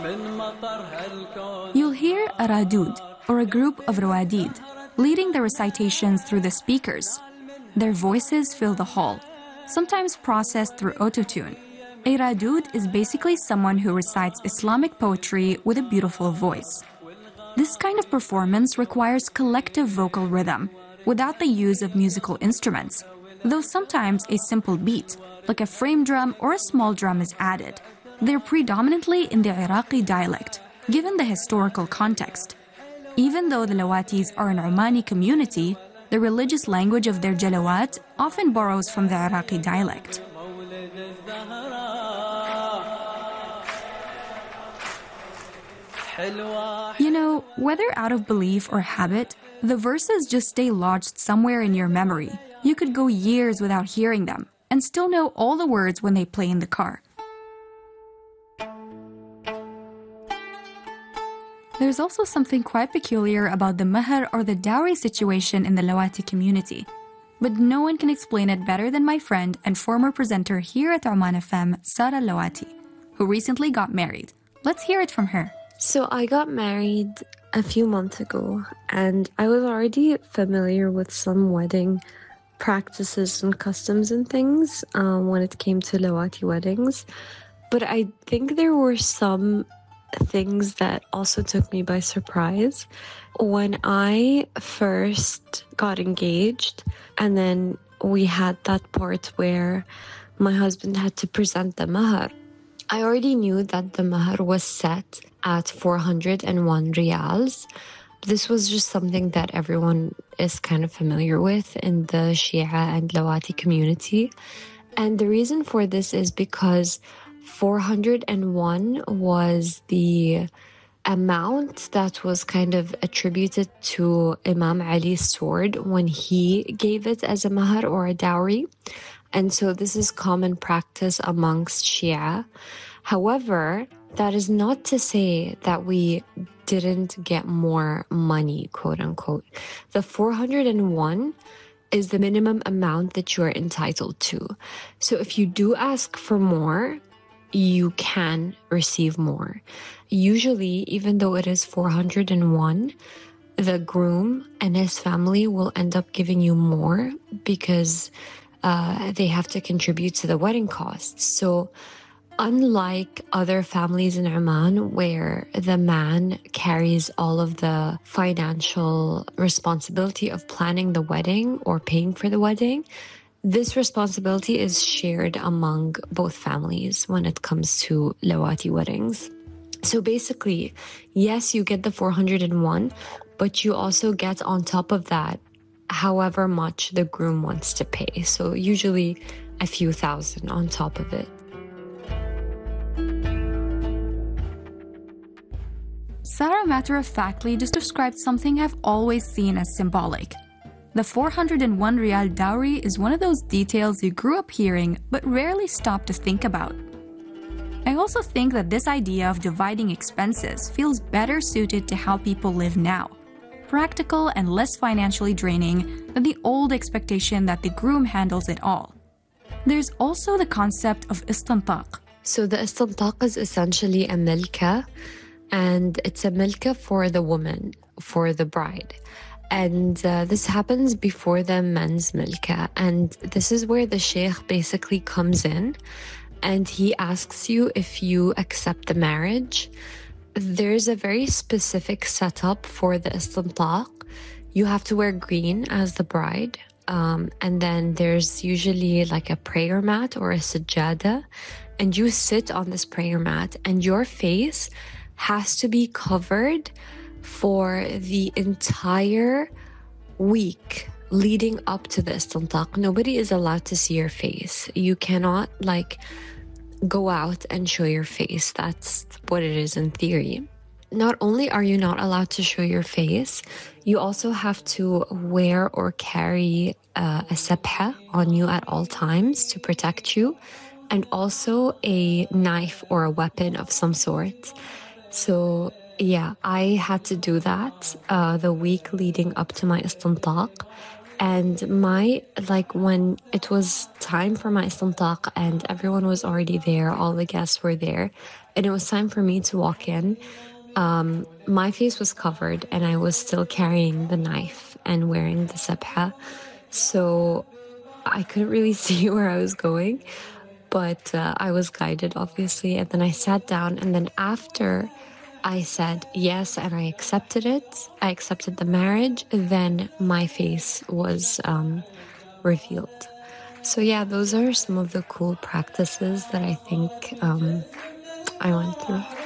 You'll hear a radud, or a group of rawadid, leading the recitations through the speakers. Their voices fill the hall, sometimes processed through autotune. A radud is basically someone who recites Islamic poetry with a beautiful voice. This kind of performance requires collective vocal rhythm, without the use of musical instruments, though sometimes a simple beat, like a frame drum or a small drum, is added. They're predominantly in the Iraqi dialect, given the historical context. Even though the Lawatis are an Omani community, the religious language of their jalawat often borrows from the Iraqi dialect. You know, whether out of belief or habit, the verses just stay lodged somewhere in your memory. You could go years without hearing them and still know all the words when they play in the car. There's also something quite peculiar about the mahar or the dowry situation in the Lawati community. But no one can explain it better than my friend and former presenter here at Oman FM, Sara Lawati, who recently got married. Let's hear it from her. So I got married a few months ago, and I was already familiar with some wedding practices and customs and things when it came to Lawati weddings. But I think there were some things that also took me by surprise. When I first got engaged, and then we had that part where my husband had to present the mahar, I already knew that the mahar was set at 401 riyals. This was just something that everyone is kind of familiar with in the Shia and Lawati community. And the reason for this is because 401 was the amount that was kind of attributed to Imam Ali's sword when he gave it as a mahar or a dowry. And so this is common practice amongst Shia. However, that is not to say that we didn't get more money, quote unquote. The 401 is the minimum amount that you are entitled to. So if you do ask for more, you can receive more. Usually, even though it is 401, the groom and his family will end up giving you more because they have to contribute to the wedding costs. So unlike other families in Oman where the man carries all of the financial responsibility of planning the wedding or paying for the wedding, this responsibility is shared among both families when it comes to Lawati weddings. So basically, yes, you get the 401, but you also get on top of that however much the groom wants to pay. So usually a few thousand on top of it. Sarah matter-of-factly just described something I've always seen as symbolic. The 401 riyal dowry is one of those details you grew up hearing but rarely stop to think about. I also think that this idea of dividing expenses feels better suited to how people live now. Practical and less financially draining than the old expectation that the groom handles it all. There's also the concept of istintaq. So the istintaq is essentially a milka, and it's a milka for the woman, for the bride. And this happens before the men's milka. And this is where the sheikh basically comes in and he asks you if you accept the marriage. There's a very specific setup for the istintaq. You have to wear green as the bride. And then there's usually like a prayer mat or a sajjada. And you sit on this prayer mat and your face has to be covered for the entire week leading up to the istintaq. Nobody is allowed to see your face. You cannot go out and show your face. That's what it is in theory. Not only are you not allowed to show your face, you also have to wear or carry a sabha on you at all times to protect you, and also a knife or a weapon of some sort. So yeah, I had to do that the week leading up to my istintaq. And when it was time for my istintaq and everyone was already there, all the guests were there, and it was time for me to walk in. My face was covered and I was still carrying the knife and wearing the sabha. So I couldn't really see where I was going, but I was guided, obviously. And then I sat down, and then after I said yes and I accepted it, I accepted the marriage, then my face was revealed. So yeah, those are some of the cool practices that I think I went through.